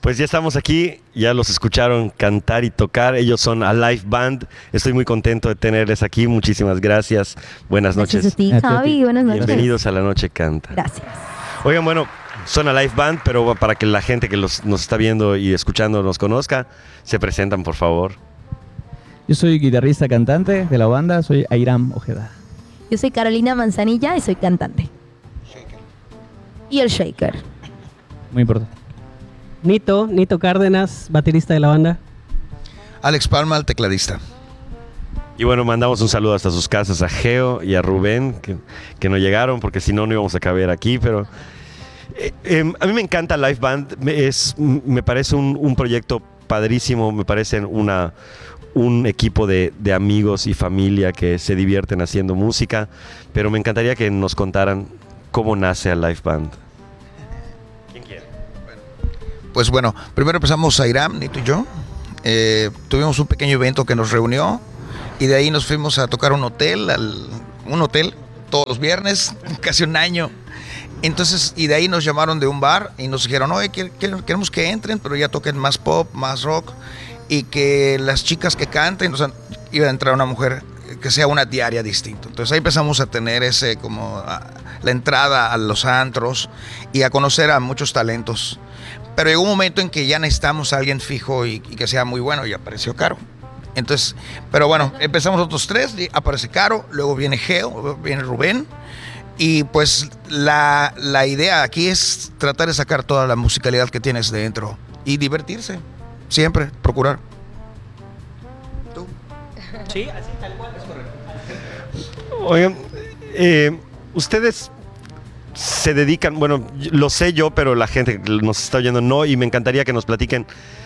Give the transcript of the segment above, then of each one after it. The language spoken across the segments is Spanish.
Pues ya estamos aquí, ya los escucharon cantar y tocar. Ellos son Alive Band. Estoy muy contento de tenerles aquí. Muchísimas gracias. Buenas noches. Gracias a ti, Javi. Buenas noches. Bienvenidos a La Noche Canta. Gracias. Oigan, bueno, son Alive Band, pero para que la gente que nos está viendo y escuchando nos conozca, se presentan, por favor. Yo soy guitarrista cantante de la banda, soy Airam Ojeda. Yo soy Carolina Manzanilla y soy cantante. Y el shaker. Muy importante. Nito Cárdenas, baterista de la banda. Alex Palma, el tecladista. Y bueno, mandamos un saludo hasta sus casas a Geo y a Rubén, que no llegaron porque si no, no íbamos a caber aquí, pero a mí me encanta Live Band, me parece un proyecto padrísimo, me parece un equipo de amigos y familia que se divierten haciendo música, pero me encantaría que nos contaran cómo nace Live Band. ¿Quién quiere? Pues bueno, primero empezamos Airam, Nito y yo. Tuvimos un pequeño evento que nos reunió y de ahí nos fuimos a tocar un hotel todos los viernes, casi un año. Entonces, y de ahí nos llamaron de un bar y nos dijeron, oye, queremos que entren, pero ya toquen más pop, más rock, y que las chicas que canten, o sea, iba a entrar una mujer que sea una diaria distinta. Entonces ahí empezamos a tener la entrada a los antros y a conocer a muchos talentos. Pero llegó un momento en que ya necesitamos a alguien fijo y que sea muy bueno, y apareció Caro. Entonces, pero bueno, empezamos nosotros tres, y aparece Caro, luego viene Geo, viene Rubén, y pues la idea aquí es tratar de sacar toda la musicalidad que tienes dentro y divertirse, siempre, procurar. ¿Tú? Sí, así tal cual, es correcto. Oigan, ustedes se dedican, bueno, lo sé yo, pero la gente que nos está oyendo no, y me encantaría que nos platiquen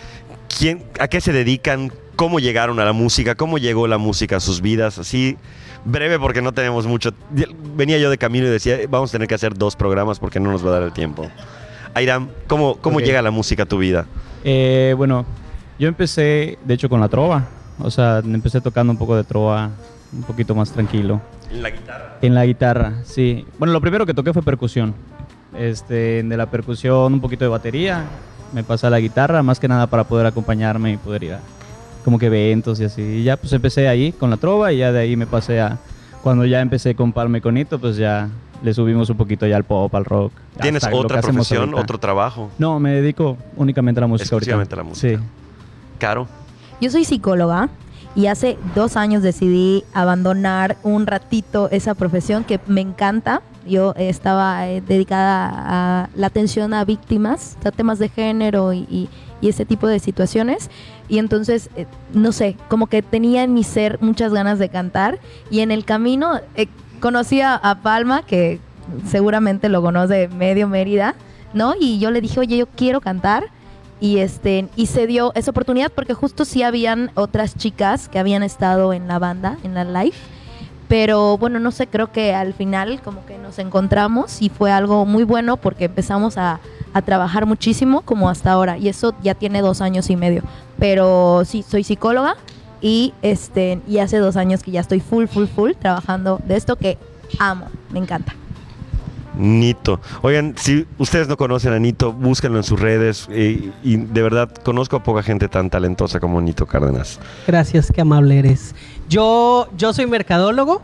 a qué se dedican, cómo llegaron a la música, cómo llegó la música a sus vidas, así breve porque no tenemos mucho. Venía yo de camino y decía, vamos a tener que hacer 2 programas porque no nos va a dar el tiempo. Airam, ¿cómo llega la música a tu vida? Bueno, yo empecé, de hecho, con la trova. O sea, empecé tocando un poco de trova, un poquito más tranquilo. ¿En la guitarra? En la guitarra, sí. Bueno, lo primero que toqué fue percusión. De la percusión, un poquito de batería. Me pasé a la guitarra, más que nada para poder acompañarme y poder ir a como que eventos y así. Y ya pues empecé ahí con la trova y ya de ahí me pasé cuando ya empecé con Palma y con Nito, pues ya le subimos un poquito ya al pop, al rock. ¿Tienes otra profesión, otro trabajo? No, me dedico únicamente a la música ahorita. Exclusivamente a la música. Sí. Caro. Yo soy psicóloga y hace 2 años decidí abandonar un ratito esa profesión que me encanta. Yo estaba dedicada a la atención a víctimas, a temas de género y ese tipo de situaciones. Y entonces, no sé, como que tenía en mi ser muchas ganas de cantar. Y en el camino conocí a Palma, que seguramente lo conoce medio Mérida, ¿no? Y yo le dije, oye, yo quiero cantar. Y se dio esa oportunidad porque justo sí habían otras chicas que habían estado en la banda, en la live. Pero bueno, no sé, creo que al final como que nos encontramos y fue algo muy bueno porque empezamos a trabajar muchísimo como hasta ahora. Y eso ya tiene 2 años y medio. Pero sí, soy psicóloga y hace 2 años que ya estoy full trabajando de esto que amo, me encanta. Nito. Oigan, si ustedes no conocen a Nito, búsquenlo en sus redes y de verdad conozco a poca gente tan talentosa como Nito Cárdenas. Gracias, qué amable eres. Yo soy mercadólogo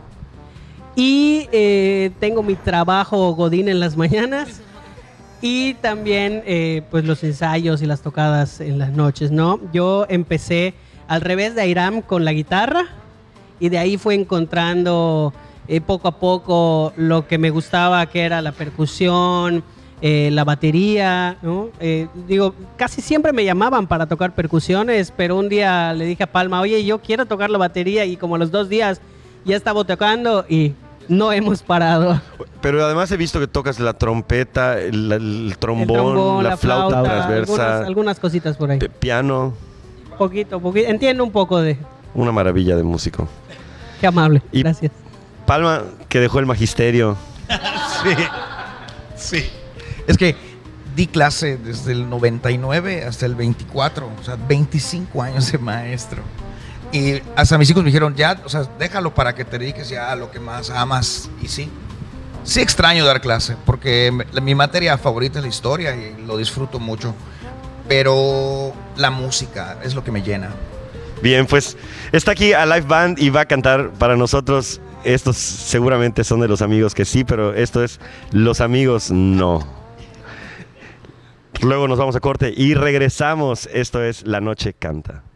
y tengo mi trabajo godín en las mañanas y también pues los ensayos y las tocadas en las noches, ¿no? Yo empecé al revés de Airam con la guitarra y de ahí fue encontrando poco a poco lo que me gustaba, que era la percusión, la batería, ¿no? Casi siempre me llamaban para tocar percusiones, pero un día le dije a Palma, oye, yo quiero tocar la batería, y como a los 2 días ya estaba tocando y no hemos parado. Pero además he visto que tocas la trompeta, el trombón, la flauta transversa, algunas cositas por ahí. Piano. Poquito, entiendo un poco de... Una maravilla de músico. Qué amable, y gracias. Palma, que dejó el magisterio. Sí. Es que di clase desde el 99 hasta el 24, o sea, 25 años de maestro. Y hasta mis hijos me dijeron, ya, o sea, déjalo para que te dediques ya a lo que más amas. Y sí extraño dar clase, porque mi materia favorita es la historia y lo disfruto mucho. pero la música es lo que me llena. Bien, pues está aquí a Live Band y va a cantar para nosotros. Estos seguramente son de los amigos que sí, pero esto es los amigos no. Luego nos vamos a corte y regresamos. Esto es La Noche Canta.